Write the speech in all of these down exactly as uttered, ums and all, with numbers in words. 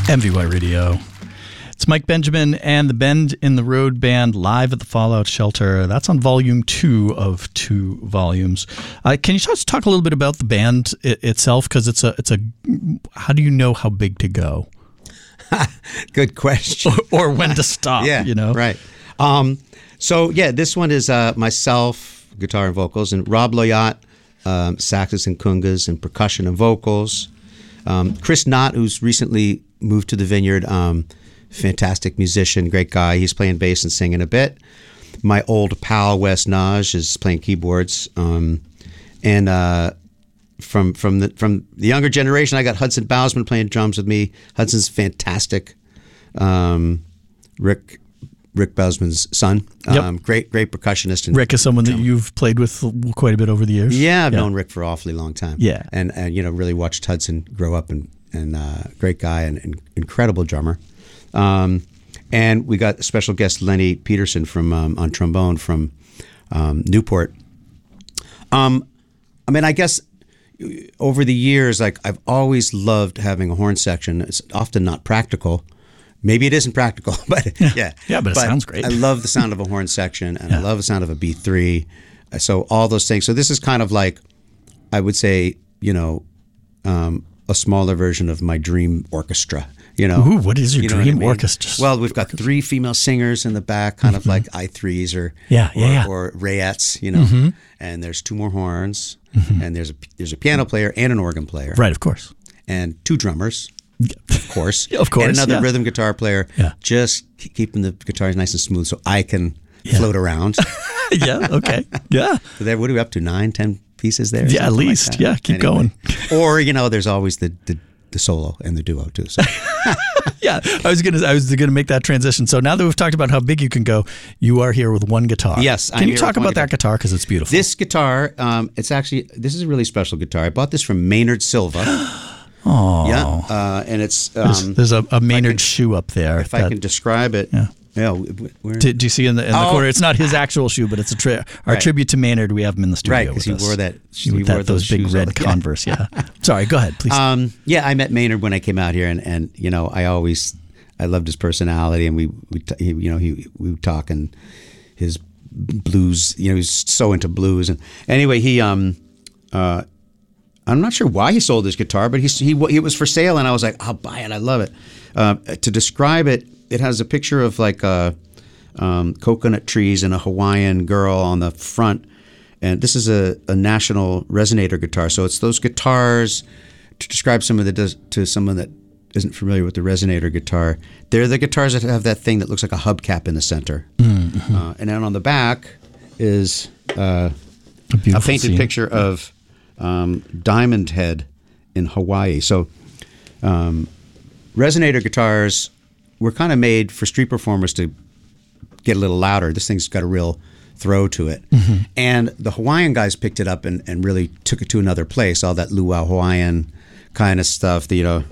M V Y Radio. It's Mike Benjamin and the Bend in the Road Band live at the Fallout Shelter. That's on volume two of two volumes. Uh, can you just talk a little bit about the band I- itself? Because it's a, it's a. How do you know how big to go? Good question. Or, or when to stop? Yeah, you know. Right. Um, so yeah, this one is uh, myself, guitar and vocals, and Rob Loyat, um, saxes and congas and percussion and vocals. Um, Chris Knott, who's recently moved to the Vineyard. Um, Fantastic musician, great guy. He's playing bass and singing a bit. My old pal Wes Naj is playing keyboards. Um, and uh, from from the from the younger generation, I got Hudson Bousman playing drums with me. Hudson's fantastic. Um, Rick Rick Bousman's son. Um, Yep. Great great percussionist. And Rick is someone that you've played with quite a bit over the years. yeah, I've known Rick for an awfully long time. Yeah. and and you know really watched Hudson grow up and and uh, great guy and, and incredible drummer. Um, and we got special guest Lenny Peterson from um, on trombone from um, Newport. Um, I mean, I guess over the years, like I've always loved having a horn section. It's often not practical. Maybe it isn't practical, but yeah, Yeah, but it sounds great. I love the sound of a horn section, and I love the sound of a B three. So all those things. So this is kind of like, I would say, you know, um, a smaller version of my dream orchestra. You know, Ooh, what is your you know what dream I mean? orchestra? Well, we've got three female singers in the back, kind of like I threes or Yeah, yeah, or, yeah. or rayettes, you know. And there's two more horns, and there's a there's a piano player and an organ player, Right, of course. and two drummers, of course, Yeah, of course, and another yeah. rhythm guitar player, Yeah. just keep- keeping the guitars nice and smooth so I can Yeah. float around. Yeah, okay. Yeah. So there, what are we up to? Nine, ten pieces there? Yeah, at Something like least. that. Yeah, keep going. Or you know, there's always the, the the solo and the duo too. So. Yeah, I was gonna I was gonna make that transition. So now that we've talked about how big you can go, you are here with one guitar. Yes, Can I'm you here talk with one about that guitar because it's beautiful? This guitar, um, it's actually this is a really special guitar. I bought this from Maynard Silva. Oh, Yeah, uh, and it's there's, um, there's a, a Maynard shoe up there. if I that- can describe it. Yeah. Yeah. w- Where, do, do you see in the in the Oh. corner? It's not his actual shoe, but it's a tri- our Right. tribute to Maynard. We have him in the studio right, because with he us. wore that. He He with wore that, those big shoes red all- yeah. Converse. Yeah. Sorry, go ahead, please. Um, yeah, I met Maynard when I came out here, and, and you know, I always I loved his personality, and we we t- he, you know he we would talk and his blues. You know, he's so into blues, and anyway, he um uh. I'm not sure why he sold his guitar, but he he it was for sale, and I was like, I'll buy it. I love it. Uh, to describe it, it has a picture of like uh, um, coconut trees and a Hawaiian girl on the front, and this is a, a National resonator guitar. So it's those guitars. To describe someone that does to someone that isn't familiar with the resonator guitar, they're the guitars that have that thing that looks like a hubcap in the center, mm-hmm. uh, and then on the back is uh, a beautiful a painted scene. picture of. Um, Diamond Head in Hawaii. So um, resonator guitars were kind of made for street performers to get a little louder. This thing's got a real throw to it. Mm-hmm. And the Hawaiian guys picked it up and, and really took it to another place, all that luau Hawaiian kind of stuff, the, you know,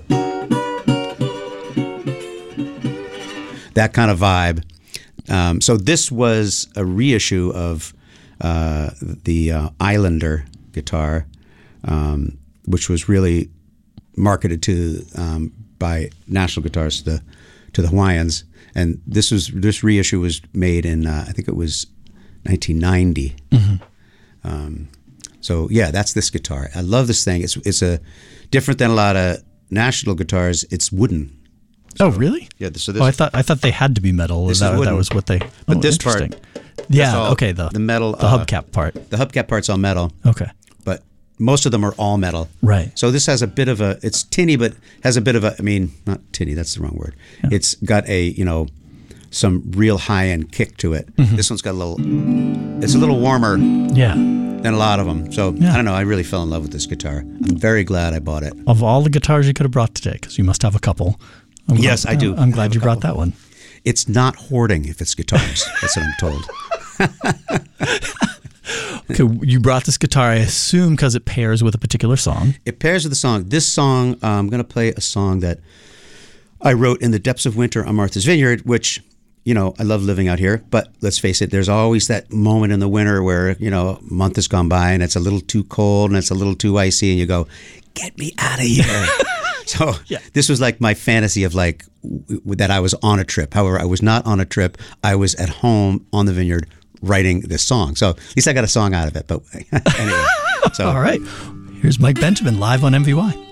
that kind of vibe. Um, so this was a reissue of uh, the uh, Islander guitar, um, which was really marketed to um, by National Guitars to the to the Hawaiians, and this was this reissue was made in uh, I think it was nineteen ninety. Mm-hmm. Um, so yeah, that's this guitar. I love this thing. It's it's a different than a lot of National guitars. It's wooden. Oh, really? Yeah. So this, Oh, I thought I thought they had to be metal. This is that, that wooden. was what they. But oh, this part- interesting. Yeah. all- Okay. The the metal, the uh, hubcap part. the hubcap part's all metal. Okay. But most of them are all metal. Right. So this has a bit of a, it's tinny, but has a bit of a, I mean, not tinny, that's the wrong word. Yeah. It's got a, you know, some real high-end kick to it. Mm-hmm. This one's got a little, it's a little warmer Yeah. than a lot of them. So, Yeah. I don't know, I really fell in love with this guitar. I'm very glad I bought it. Of all the guitars you could have brought today, because you must have a couple. I'm Yes, glad- I do. I'm I have glad a you brought couple. that one. It's not hoarding if it's guitars. That's what I'm told. Okay, you brought this guitar, I assume, because it pairs with a particular song. It pairs with the song. This song, uh, I'm going to play a song that I wrote in the depths of winter on Martha's Vineyard, which, you know, I love living out here. But let's face it, there's always that moment in the winter where, you know, a month has gone by and it's a little too cold and it's a little too icy and you go, get me out of here. So Yeah. this was like my fantasy of like w- that I was on a trip. However, I was not on a trip. I was at home on the vineyard writing this song. So at least I got a song out of it. But anyway, so All right. Here's Mike Benjamin live on M V Y.